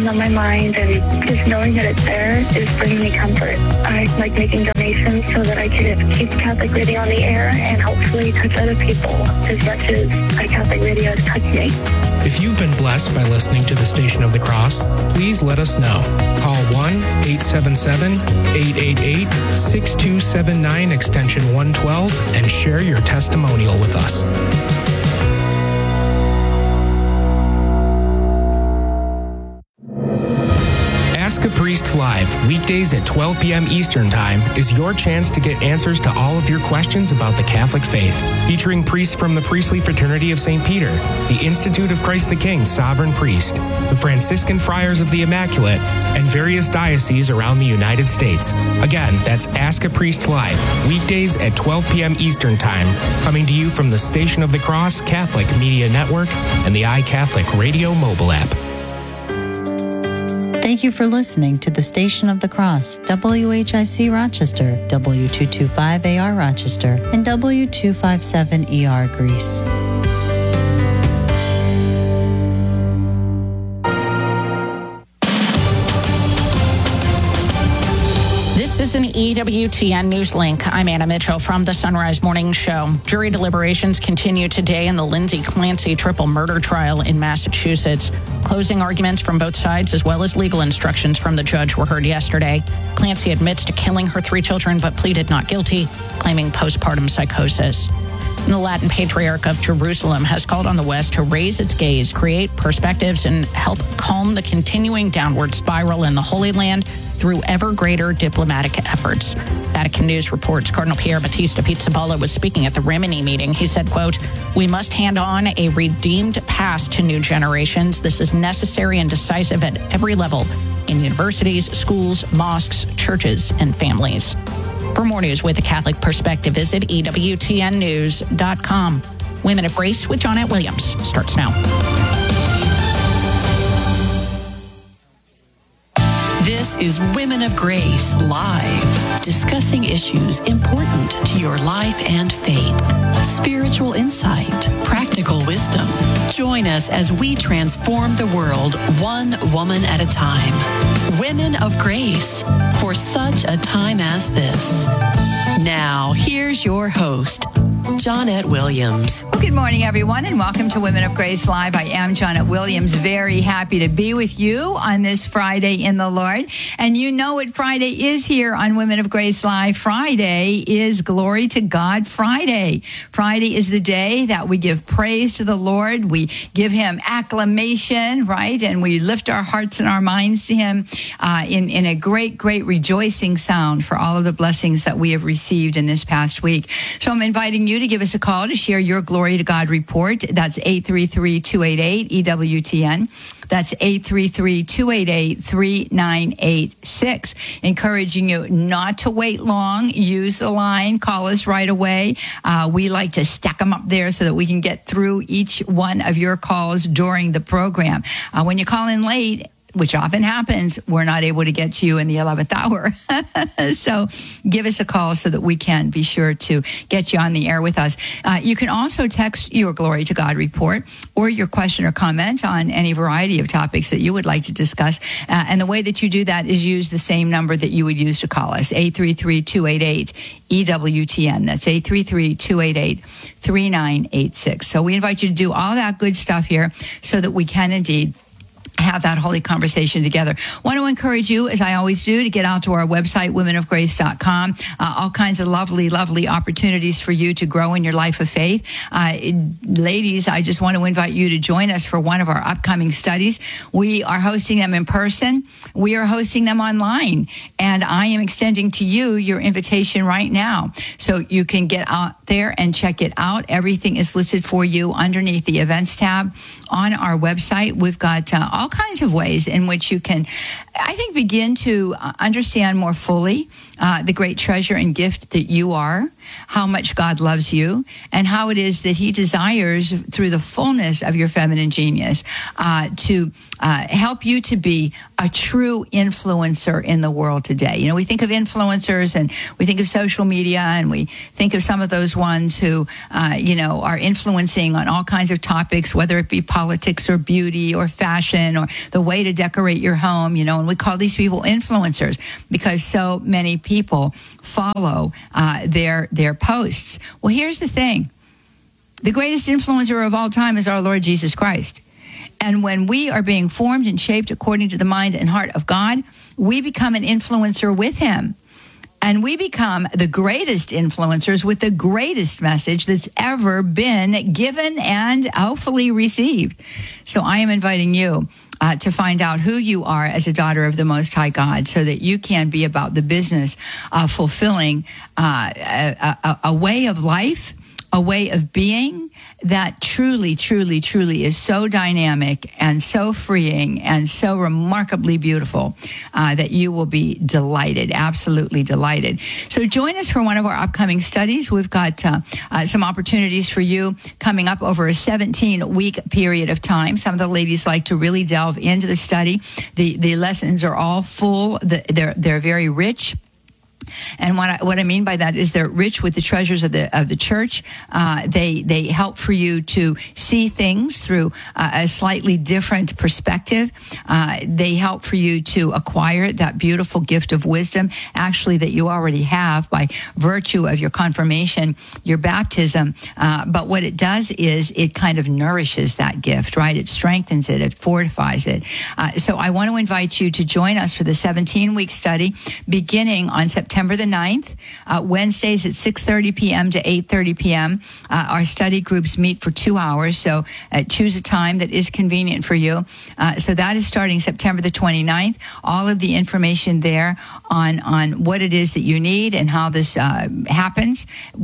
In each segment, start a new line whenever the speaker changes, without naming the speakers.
on my mind, and just knowing that it's there is bringing me comfort. I like making donations so that I can keep Catholic Radio on the air and hopefully touch other people as much as Catholic Radio has touched me.
If you've been blessed by listening to the Station of the Cross, please let us know. Call 1-877-888-6279 extension 112 and share your testimonial with us. Ask a Priest Live, weekdays at 12 p.m. Eastern Time, is your chance to get answers to all of your questions about the Catholic faith. Featuring priests from the Priestly Fraternity of St. Peter, the Institute of Christ the King Sovereign Priest, the Franciscan Friars of the Immaculate, and various dioceses around the United States. Again, that's Ask a Priest Live, weekdays at 12 p.m. Eastern Time, coming to you from the Station of the Cross Catholic Media Network and the iCatholic Radio mobile app.
Thank you for listening to the Station of the Cross, WHIC Rochester, W225AR Rochester, and W257ER Greece.
This is an EWTN News Link. I'm Anna Mitchell from the Sunrise Morning Show. Jury deliberations continue today in the Lindsay Clancy triple murder trial in Massachusetts. Closing arguments from both sides as well as legal instructions from the judge were heard yesterday. Clancy admits to killing her 3 children but pleaded not guilty, claiming postpartum psychosis. And the Latin Patriarch of Jerusalem has called on the West to raise its gaze, create perspectives, and help calm the continuing downward spiral in the Holy Land through ever greater diplomatic efforts. Vatican News reports Cardinal Pier Battista Pizzaballa was speaking at the Rimini meeting. He said, quote, "We must hand on a redeemed past to new generations. This is necessary and decisive at every level in universities, schools, mosques, churches, and families." For more news with a Catholic perspective, visit EWTNnews.com. Women of Grace with Johnnette Williams starts now.
This is Women of Grace Live, discussing issues important to your life and faith. Spiritual insight, practical wisdom. Join us as we transform the world one woman at a time. Women of Grace, for such a time as this. Now, here's your host, Johnnette Williams.
Well, good morning, everyone, and welcome to Women of Grace Live. I am Johnnette Williams, very happy to be with you on this Friday in the Lord. And you know what Friday is here on Women of Grace Live. Friday is Glory to God Friday. Friday is the day that we give praise to the Lord. We give him acclamation, right? And we lift our hearts and our minds to him in a great, great rejoicing sound for all of the blessings that we have received in this past week. So I'm inviting you to give us a call to share your Glory to God report. That's 833-288-EWTN. That's 833-288-3986. Encouraging you not to wait long. Use the line. Call us right away. We like to stack them up there so that we can get through each one of your calls during the program. When you call in late, which often happens, we're not able to get to you in the 11th hour. So give us a call so that we can be sure to get you on the air with us. You can also text your Glory to God report or your question or comment on any variety of topics that you would like to discuss. And the way that you do that is use the same number that you would use to call us, 833-288-EWTN. That's 833-288-3986. So we invite you to do all that good stuff here so that we can indeed have that holy conversation together. Want to encourage you, as I always do, to get out to our website, womenofgrace.com. All kinds of lovely, lovely opportunities for you to grow in your life of faith. Ladies, I just want to invite you to join us for one of our upcoming studies. We are hosting them in person. We are hosting them online. And I am extending to you your invitation right now. So you can get out there and check it out. Everything is listed for you underneath the events tab on our website. We've got all kinds of ways in which you can I think begin to understand more fully the great treasure and gift that you are, how much God loves you, and how it is that he desires, through the fullness of your feminine genius, to help you to be a true influencer in the world today. You know, we think of influencers and we think of social media and we think of some of those ones who, are influencing on all kinds of topics, whether it be politics or beauty or fashion or the way to decorate your home, and we call these people influencers because so many people follow their posts. Well, here's the thing. The greatest influencer of all time is our Lord Jesus Christ. And when we are being formed and shaped according to the mind and heart of God, we become an influencer with him. And we become the greatest influencers with the greatest message that's ever been given and hopefully received. So I am inviting you to find out who you are as a daughter of the Most High God so that you can be about the business of fulfilling a way of life, a way of being that truly, truly, truly is so dynamic and so freeing and so remarkably beautiful that you will be delighted, absolutely delighted. So join us for one of our upcoming studies. We've got some opportunities for you coming up over a 17-week period of time. Some of the ladies like to really delve into the study. The lessons are all full. They're very rich. And what I mean by that is they're rich with the treasures of the church. They help for you to see things through a slightly different perspective. They help for you to acquire that beautiful gift of wisdom, actually that you already have by virtue of your confirmation, your baptism. But what it does is it kind of nourishes that gift, right? It strengthens it, it fortifies it. So I want to invite you to join us for the 17-week study beginning on September the 9th, Wednesdays at 6:30 p.m. to 8:30 p.m. Our study groups meet for 2 hours, so choose a time that is convenient for you. So that is starting September the 29th. All of the information there on what it is that you need and how this happens.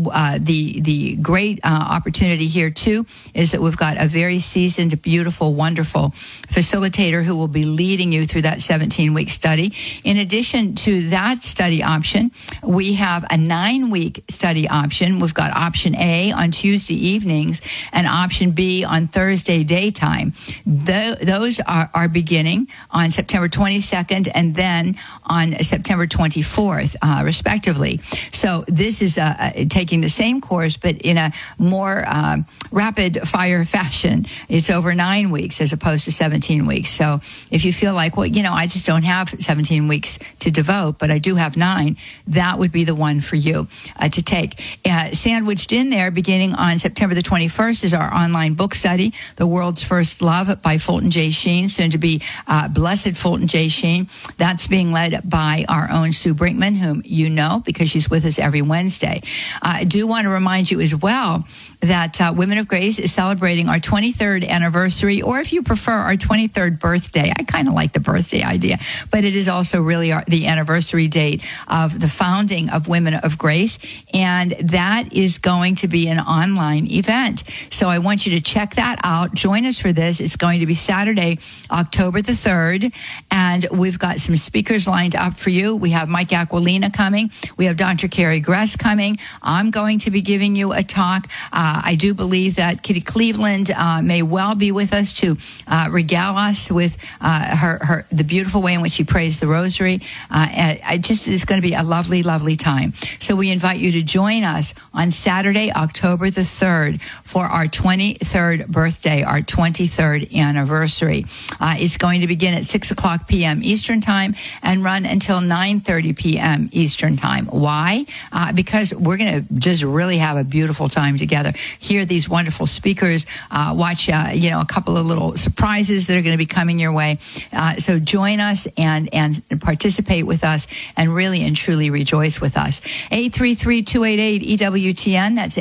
The great opportunity here, too, is that we've got a very seasoned, beautiful, wonderful facilitator who will be leading you through that 17-week study. In addition to that study option, we have a 9-week study option. We've got option A on Tuesday evenings and option B on Thursday daytime. Those are beginning on September 22nd and then on September 24th, respectively. So this is taking the same course, but in a more rapid fire fashion. It's over 9 weeks as opposed to 17 weeks. So if you feel like, well, I just don't have 17 weeks to devote, but I do have 9, that would be the one for you to take. Sandwiched in there, beginning on September the 21st, is our online book study, The World's First Love by Fulton J. Sheen, soon to be Blessed Fulton J. Sheen. That's being led by our own Sue Brinkman, whom you know because she's with us every Wednesday. I do want to remind you as well that Women of Grace is celebrating our 23rd anniversary, or if you prefer, our 23rd birthday. I kind of like the birthday idea, but it is also really the anniversary date of the founding of Women of Grace, and that is going to be an online event. So I want you to check that out. Join us for this. It's going to be Saturday, October the 3rd, and we've got some speakers lined up for you. We have Mike Aquilina coming. We have Dr. Carrie Gress coming. I'm going to be giving you a talk. I do believe that Kitty Cleveland may well be with us to regale us with the beautiful way in which she prays the rosary. It's going to be a lovely, lovely time. So we invite you to join us on Saturday, October the 3rd for our 23rd birthday, our 23rd anniversary. It's going to begin at 6 o'clock p.m. Eastern Time and run until 9:30 p.m. Eastern Time. Why? Because we're going to just really have a beautiful time together. Hear these wonderful speakers, watch, a couple of little surprises that are going to be coming your way. So join us and participate with us and really and truly truly rejoice with us. 833-288-EWTN. That's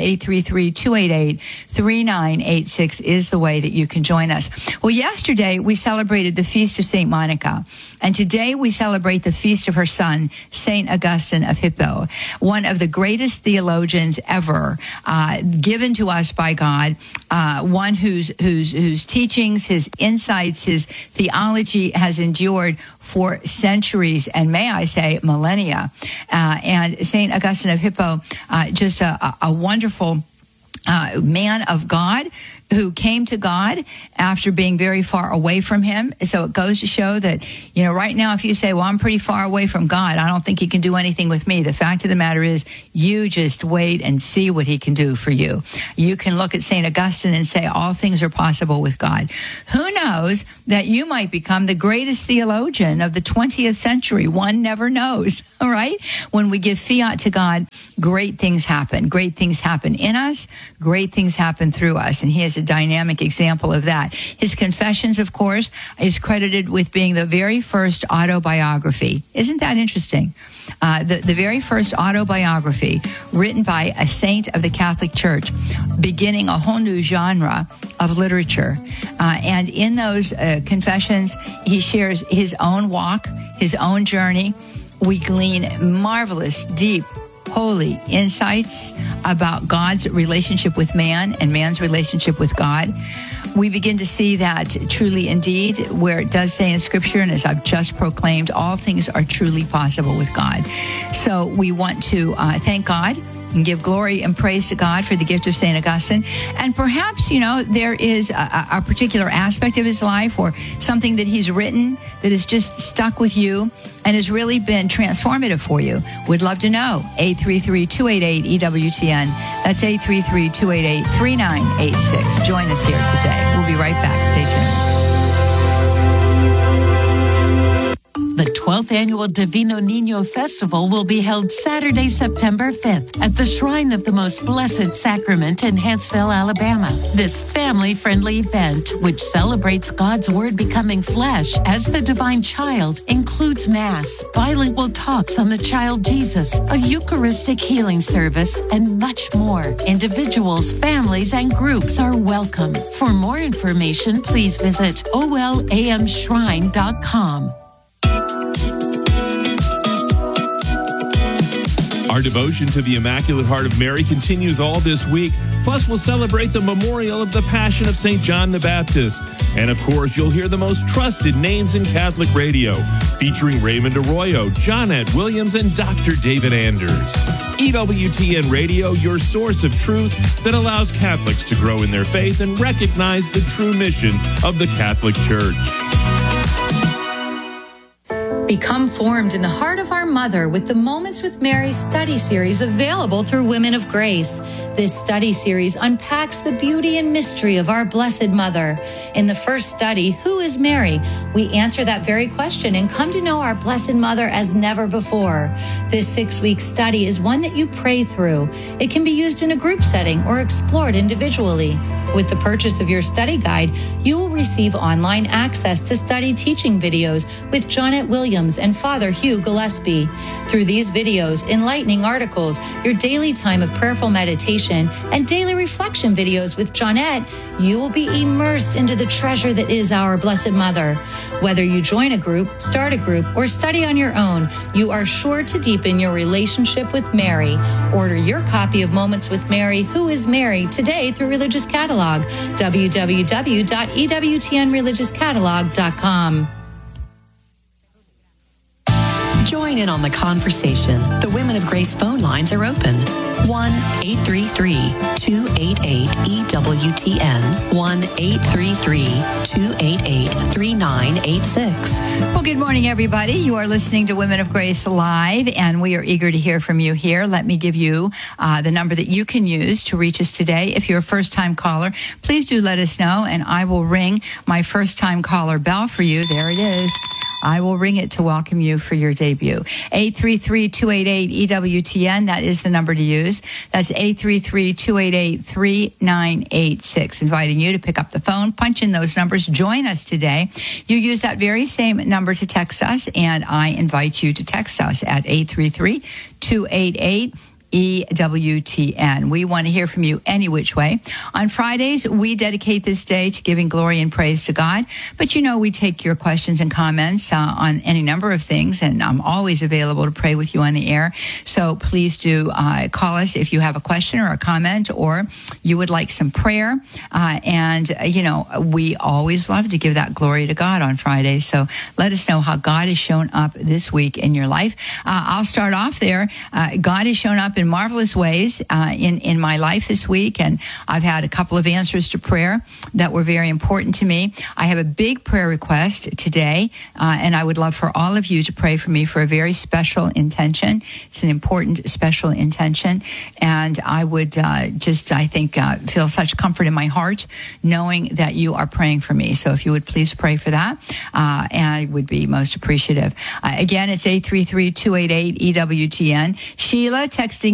833-288-3986 is the way that you can join us. Well, yesterday we celebrated the Feast of St. Monica, and today we celebrate the feast of her son, St. Augustine of Hippo, one of the greatest theologians ever, given to us by God, one whose teachings, his insights, his theology has endured for centuries, and may I say millennia. And St. Augustine of Hippo, just a wonderful man of God who came to God after being very far away from him. So it goes to show that, right now, if you say, well, I'm pretty far away from God, I don't think he can do anything with me. The fact of the matter is, you just wait and see what he can do for you. You can look at St. Augustine and say, all things are possible with God. Who knows that you might become the greatest theologian of the 20th century? One never knows, all right? When we give fiat to God, great things happen. Great things happen in us. Great things happen through us. And he is a dynamic example of that. His Confessions, of course, is credited with being the very first autobiography. Isn't that interesting? The very first autobiography written by a saint of the Catholic Church, beginning a whole new genre of literature. And in those confessions, he shares his own walk, his own journey. We glean marvelous, deep, holy insights about God's relationship with man and man's relationship with God. We begin to see that truly indeed, where it does say in Scripture, and as I've just proclaimed, all things are truly possible with God. So we want to thank God and give glory and praise to God for the gift of St. Augustine. And perhaps, there is a particular aspect of his life or something that he's written that has just stuck with you and has really been transformative for you. We'd love to know. 833-288-EWTN. That's 833-288-3986. Join us here today. We'll be right back. Stay tuned.
The 12th Annual Divino Niño Festival will be held Saturday, September 5th at the Shrine of the Most Blessed Sacrament in Huntsville, Alabama. This family-friendly event, which celebrates God's Word becoming flesh as the divine child, includes Mass, bilingual talks on the child Jesus, a Eucharistic healing service, and much more. Individuals, families, and groups are welcome. For more information, please visit olamshrine.com.
Our devotion to the Immaculate Heart of Mary continues all this week. Plus, we'll celebrate the memorial of the Passion of St. John the Baptist. And, of course, you'll hear the most trusted names in Catholic radio, featuring Raymond Arroyo, Johnette Williams, and Dr. David Anders. EWTN Radio, your source of truth that allows Catholics to grow in their faith and recognize the true mission of the Catholic Church.
Become formed in the heart of our Mother with the Moments with Mary study series available through Women of Grace. This study series unpacks the beauty and mystery of our Blessed Mother. In the first study, Who is Mary? We answer that very question and come to know our Blessed Mother as never before. This 6-week study is one that you pray through. It can be used in a group setting or explored individually. With the purchase of your study guide, you will receive online access to study teaching videos with Johnette Williams and Father Hugh Gillespie. Through these videos, enlightening articles, your daily time of prayerful meditation, and daily reflection videos with Johnette, you will be immersed into the treasure that is our Blessed Mother. Whether you join a group, start a group, or study on your own, you are sure to deepen your relationship with Mary. Order your copy of Moments with Mary, Who is Mary, today through Religious Catalog, www.ewtnreligiouscatalog.com.
Join in on the conversation. The Women of Grace phone lines are open. 1-833-288-EWTN. 1-833-288-3986.
Well, good morning, everybody. You are listening to Women of Grace Live, and we are eager to hear from you here. Let me give you the number that you can use to reach us today. If you're a first-time caller, please do let us know, and I will ring my first-time caller bell for you. There it is. I will ring it to welcome you for your debut. 833-288-EWTN. That is the number to use. That's 833-288-3986. Inviting you to pick up the phone, punch in those numbers, join us today. You use that very same number to text us, and I invite you to text us at 833-288-EWTN. We want to hear from you any which way. On Fridays, we dedicate this day to giving glory and praise to God. But we take your questions and comments on any number of things, and I'm always available to pray with you on the air. So please do call us if you have a question or a comment, or you would like some prayer. We always love to give that glory to God on Fridays. So let us know how God has shown up this week in your life. I'll start off there. God has shown up in marvelous ways in my life this week, and I've had a couple of answers to prayer that were very important to me. I have a big prayer request today, and I would love for all of you to pray for me for a very special intention. It's an important special intention, and I would feel such comfort in my heart knowing that you are praying for me. So if you would please pray for that, and I would be most appreciative. Again, it's 833-288-EWTN. Sheila texting